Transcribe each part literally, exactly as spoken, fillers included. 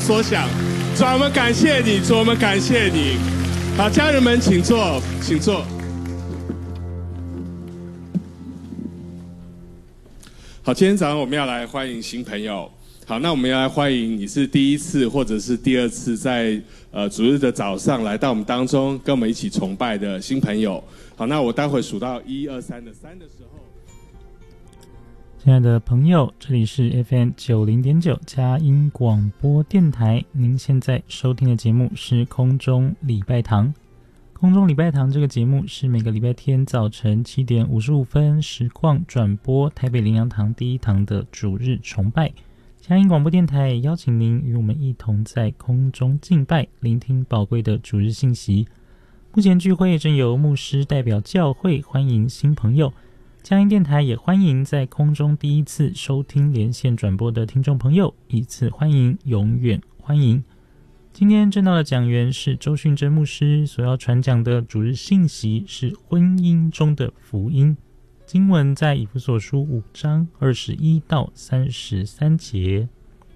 所想。主啊，我们感谢你，主，我们感谢你。好，家人们，请坐，请坐。好，今天早上我们要来欢迎新朋友。好，那我们要来欢迎你是第一次或者是第二次在呃主日的早上来到我们当中，跟我们一起崇拜的新朋友。好，那我待会数到一二三的三的时候。 亲爱的朋友，这里是 F M 九零点九佳音广播电台，您现在收听的节目是空中礼拜堂。空中礼拜堂这个节目是每个礼拜天早晨七点五十五分实况转播台北灵粮堂第一堂的主日崇拜。佳音广播电台邀请您与我们一同在空中敬拜，聆听宝贵的主日信息。目前聚会正由牧师代表教会欢迎新朋友。佳音电台也欢迎在空中第一次收听连线转播的听众朋友，一次欢迎，永远欢迎。今天正道的讲员是周训真牧师，所要传讲的主日信息是婚姻中的福音。经文在以弗所书五章二十一到三十三节。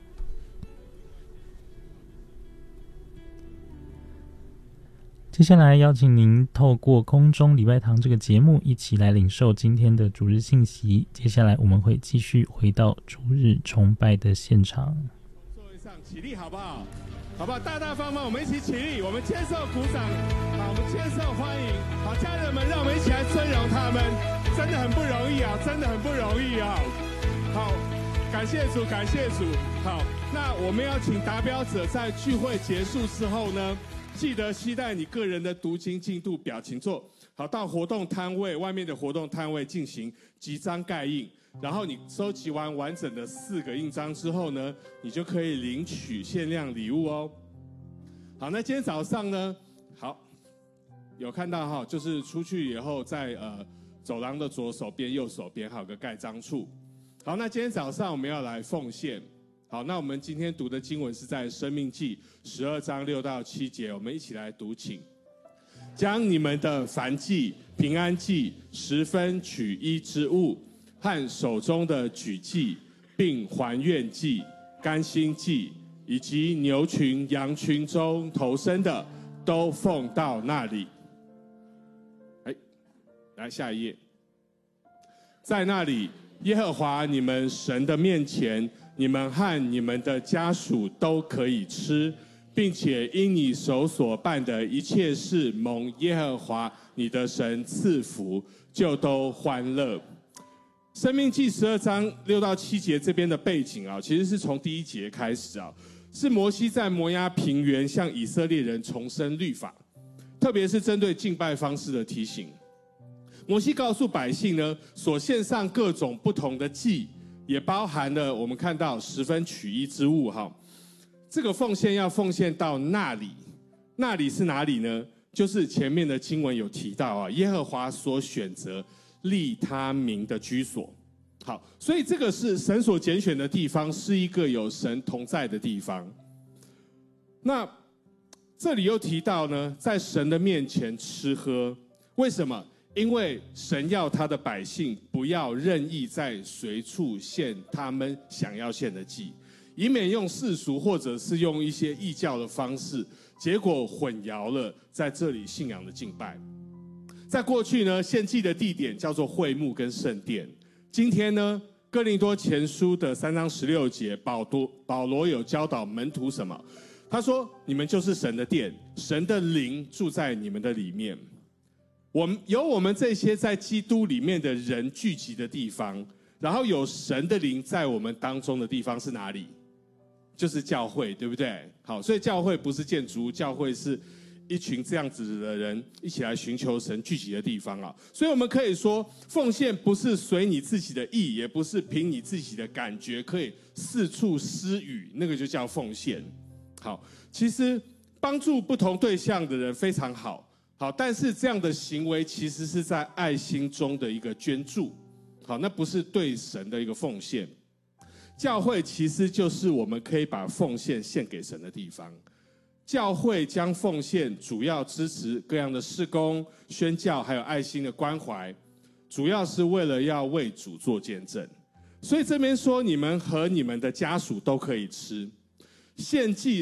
接下来邀请您透过空中礼拜堂这个节目一起来领受今天的主日信息。接下来我们会继续回到主日崇拜的现场。 座位上起立好不好？好不好？大大方方，我们一起起立，我们接受鼓掌，好，我们接受欢迎。好，家人们，让我们一起来尊荣他们，真的很不容易啊，真的很不容易啊。好，感谢主，感谢主。好，那我们要请达标者在聚会结束之后呢，记得携带你个人的读经进度表，请坐。好，到活动摊位外面的活动摊位进行集章盖印，然后你收集完完整的四个印章之后呢，你就可以领取限量礼物哦。好，那今天早上呢，好，有看到哈，就是出去以后在呃走廊的左手边、右手边还有个盖章处。好，那今天早上我们要来奉献。好，那我们今天读的经文是在《申命记》十二章六到七节，我们一起来读，请。将你们的燔祭、平安祭、十分取一之物和手中的举祭，并还愿祭、甘心祭，以及牛群、羊群中头生的，都奉到那里。哎，来下一页。在那里，耶和华你们神的面前，你们和你们的家属都可以吃，并且因你手所办的一切事蒙耶和华你的神赐福，就都欢乐。申命记十二章六到七节这边的背景啊，其实是从第一节开始啊，是摩西在摩押平原向以色列人重申律法，特别是针对敬拜方式的提醒。摩西告诉百姓呢，所献上各种不同的祭，也包含了我们看到十分取一之物哈。这个奉献要奉献到那里，那里是哪里呢？就是前面的经文有提到啊，耶和华所选择立他名的居所。好，所以这个是神所拣选的地方，是一个有神同在的地方。那这里又提到呢，在神的面前吃喝，为什么？因为神要他的百姓不要任意在随处献他们想要献的祭，以免用世俗或者是用一些异教的方式，结果混淆了在这里信仰的敬拜。在过去呢，献祭的地点叫做会幕跟圣殿。今天呢，哥林多前书的三章十六节，保罗保罗有教导门徒什么？他说：你们就是神的殿，神的灵住在你们的里面。我们有我们这些在基督里面的人聚集的地方，然后有神的灵在我们当中的地方是哪里？就是教会，对不对？好，所以教会不是建筑物，教会是一群这样子的人一起来寻求神聚集的地方啊。所以我们可以说，奉献不是随你自己的意，也不是凭你自己的感觉可以四处施予，那个就叫奉献。好，其实帮助不同对象的人非常好。好，但是这样的行为其实是在爱心中的一个捐助，好，那不是对神的一个奉献。教会其实就是我们可以把奉献献给神的地方。教会将奉献主要支持各样的事工、宣教，还有爱心的关怀，主要是为了要为主做见证。所以这边说，你们和你们的家属都可以吃。献祭